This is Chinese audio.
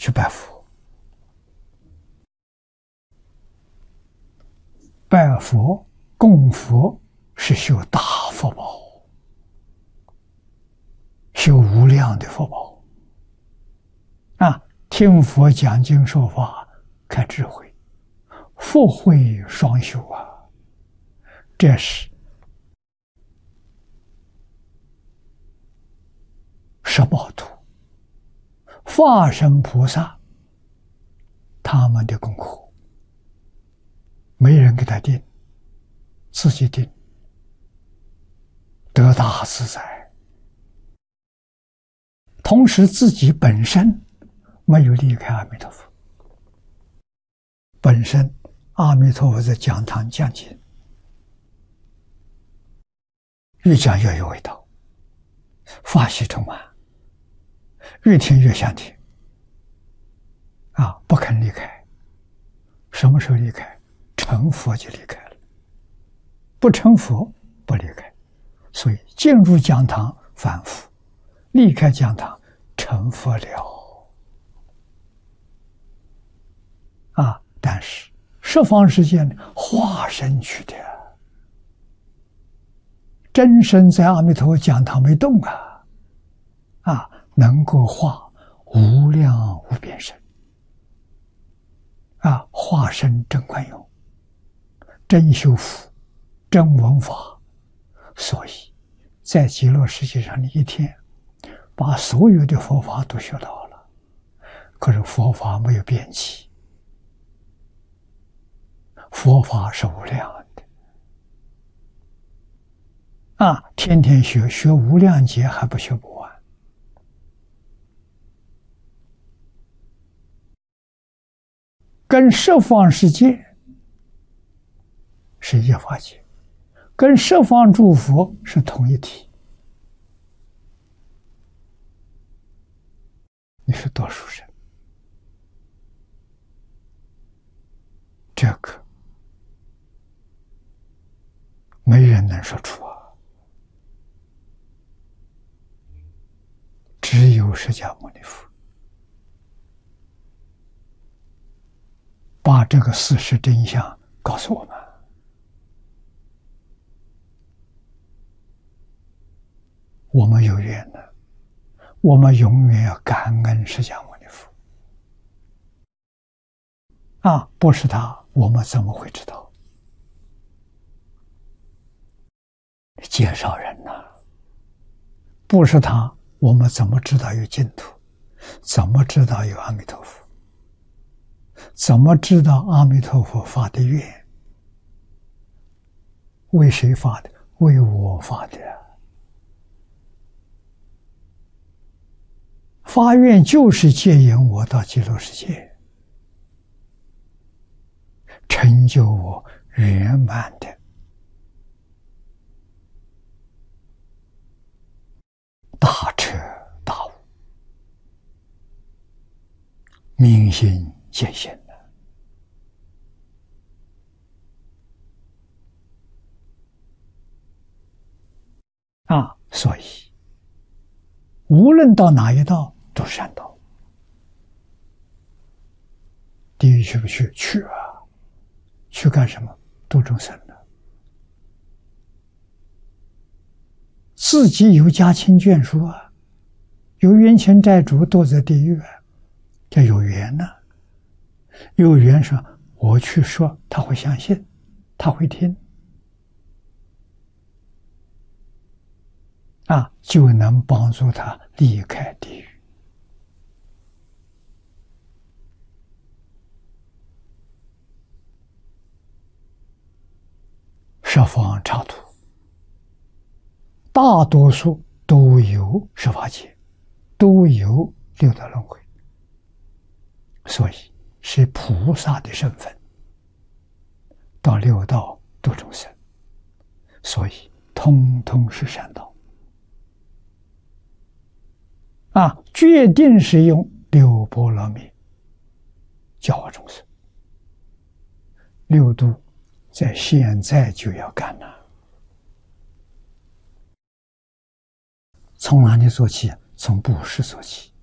去拜佛。拜佛、供佛是修大福报，修无量的福报。听佛讲经说法，开智慧，福慧双修啊！这是十报图、化身菩萨他们的功课，没人给他定，自己定，得大自在。同时，自己本身没有离开阿弥陀佛，本身阿弥陀佛在讲堂讲经，越讲越有味道，法喜充满，越听越想听，不肯离开。什么时候离开？成佛就离开了，不成佛不离开。所以进入讲堂反复，离开讲堂成佛了。但是十方世界化身去的，真身在阿弥陀佛讲堂没动能够化无量无边身化身真观用，真修福，真闻法。所以在极乐世界上，你一天把所有的佛法都学到了，可是佛法没有边际，佛法是无量的天天学，学无量劫还不学不完。跟十方世界是一法界，跟十方诸佛是同一体。你是多数人，这个没人能说出只有释迦牟尼佛把这个事实真相告诉我们。我们有缘的，我们永远要感恩释迦牟尼佛不是他，我们怎么会知道？介绍人不是他，我们怎么知道有净土？怎么知道有阿弥陀佛？怎么知道阿弥陀佛发的愿？为谁发的？为我发的。发愿就是接引我到极乐世界，成就我圆满的大彻大悟，明心见性所以无论到哪一道都是善道。地狱去不去？去去干什么？度众生的。自己有家亲眷属有冤亲债主都在地狱叫有缘有缘说我去说，他会相信，他会听就能帮助他离开地狱。十方刹土大多数都有十法界，都有六道轮回，所以是菩萨的身份到六道度众生，所以通通是善道决定是用六波罗蜜教化众生。六度在现在就要干了。从哪里做起？从布施做起。